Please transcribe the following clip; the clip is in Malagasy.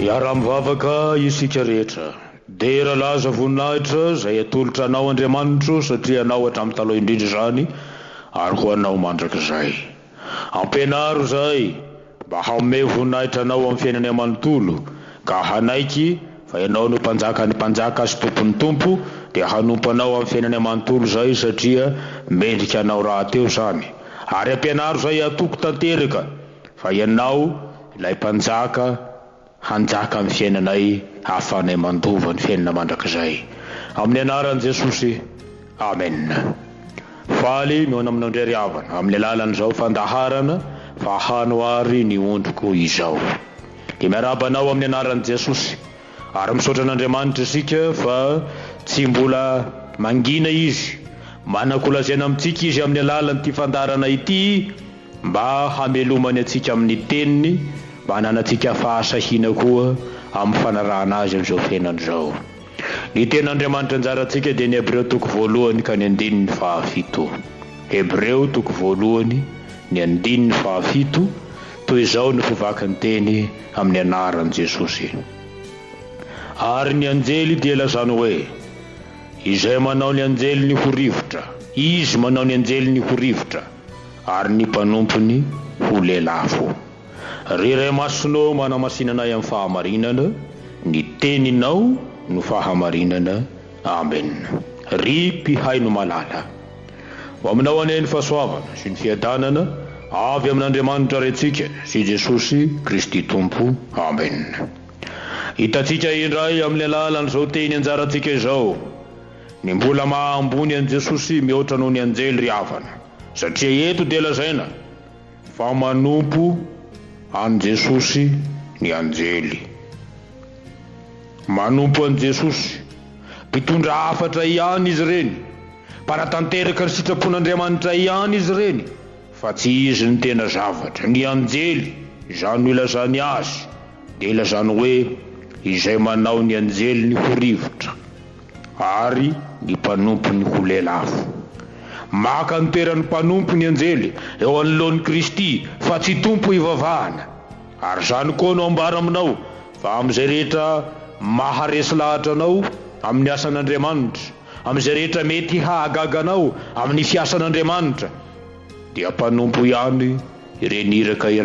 Miara-mivavaka isika rehetra. Dera laza voninahitra izay atolotra anao Andriamanitra satria anao hatramin'ny taloha indrindra izany ary ho anao mandrakizay. Ampianaro izay mba hanome voninahitra anao amin'ny fiainany amanontolo ka hanaiky fa ianao no mpanjaka ny mpanjaka sy tompony tompo dia hanompo anao amin'ny fiainany amanontolo izay satria mendrika anao rahateo izany. Ary ampianaro izay atoko tanteraka fa ianao ilay mpanjaka hanjaka amin'ny fiainanay hahafahanay mandova ny fiainana mandrakizay. Amin'ny anaran'i Jesosy, amen. Faly mihoana aminao indray ry havana amin'ny alalan'izao fandaharana fa hanoary ny ondriko izao. Dia miarabanao amin'ny anaran'i Jesosy ary misaotra an'Andriamanitra isika fa tsy mbola mangina izy manakolazana amintsika izy amin'ny alalan'ity fandaharana ity mba hamelomany atsika amin'ny teniny mba hananantsika fahasahiana koa amin'ny fanarahana azy amin'izao fiainana izao. Ny ten'Andriamanitra anjarantsika dia ny Hebreo toko voalohany ka ny andininy fahafito. Hebreo toko voalohany ny andininy fahafito toy izao ny fivakan'ny teny amin'ny anaran'i Jesosy. Ary ny anjely dia lazany hoe izay manao ny anjeliny ho rivotra, izy manao ny anjeliny ho rivotra ary ny mpanompony ho lelafo. Ry Ray masonao manamasinanay amin'ny fahamarinana, ny teninao no fahamarinana. Amen. Ry mpihay no malala. Ho aminao ane ny fahasoavana sy ny fiadanana avy amin'Andriamanitra rentsika sy Jesosy Kristy Tompo. Amen. Hitatsika indray amin'ny alalan'izao teny anjarantsika izao ny mbola mahambony an Jesosy mihoatra noho ny anjely ry havana satria eto dia lazaina fa manompo an Jesosy ny anjely. Manompo an Jesosy mpitondra hafatra ihany izy reny, mpanatanteraka ny sitrapon'Andriamanitra ihany izy reny, fa tsy izy ny tena zavatra. Ny anjely izany no ilazany azy dia ilazany hoe izay manao ny anjely ny ho rivotra ary ny mpanompo ny ho lelafo. Maka ny toeran'ny mpanompo ny anjely eo anoloan'i Kristy fa tsy tompo ivavahana. Ary izany koa no ambara aminao fa amin'izay rehetra maharesy lahatra anao amin'ny asan'Andriamanitra, amin'izay rehetra mety hahagaga anao amin'ny fiasan'Andriamanitra dia mpanompo ihany ireniraka